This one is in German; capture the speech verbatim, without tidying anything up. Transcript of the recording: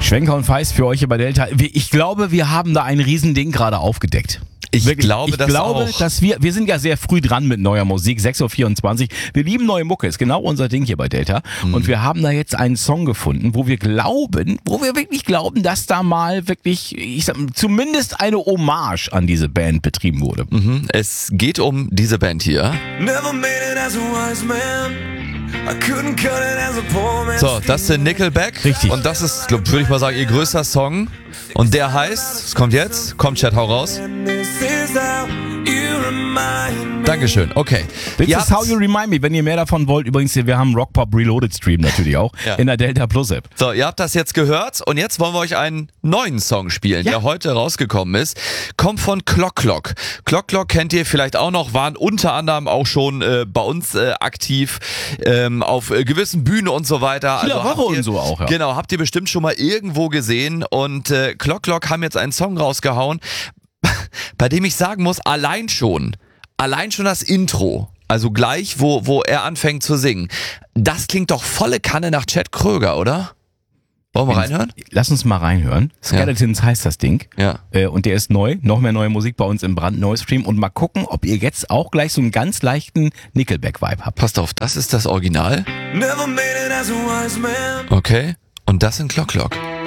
Schwenker und Feist für euch hier bei Delta. Ich glaube, wir haben da ein Riesending gerade aufgedeckt. Ich Wirklich, glaube, ich das glaube, auch. dass wir, wir sind ja sehr früh dran mit neuer Musik, sechs Uhr vierundzwanzig. Wir lieben neue Mucke, ist genau unser Ding hier bei Delta. Mhm. Und wir haben da jetzt einen Song gefunden, wo wir glauben, wo wir wirklich glauben, dass da mal wirklich, ich sag, zumindest eine Hommage an diese Band betrieben wurde. Mhm. Es geht um diese Band hier. Never made it as a wise man. I couldn't cut it as a poor man. So, das sind Nickelback. Richtig. Und das ist, glaub, würde ich mal sagen, ihr größter Song. Und der heißt, es kommt jetzt, kommt Chat, hau raus. Dankeschön, okay. This Ihr is how you remind me. Wenn ihr mehr davon wollt, übrigens, wir haben Rock Pop Reloaded Stream natürlich auch Ja. in der Delta Plus App. So, ihr habt das jetzt gehört und jetzt wollen wir euch einen neuen Song spielen, Ja. der heute rausgekommen ist. Kommt von Clock Clock. Clock Clock kennt ihr vielleicht auch noch, waren unter anderem auch schon äh, bei uns äh, aktiv ähm, auf äh, gewissen Bühnen und so weiter. Kieler habt Woche ihr, und so auch, ja. Genau, habt ihr bestimmt schon mal irgendwo gesehen und äh, Clock Clock haben jetzt einen Song rausgehauen, bei dem ich sagen muss, allein schon, allein schon das Intro, also gleich, wo, wo er anfängt zu singen, das klingt doch volle Kanne nach Chad Kroeger, oder? Wollen wir reinhören? Lass uns mal reinhören. Skeletons heißt das Ding. Ja. Äh, und der ist neu. Noch mehr neue Musik bei uns im Brandneu-Stream. Und mal gucken, ob ihr jetzt auch gleich so einen ganz leichten Nickelback-Vibe habt. Passt auf, das ist das Original. Never made it as a wise man. Okay. Und das sind Clock Clock.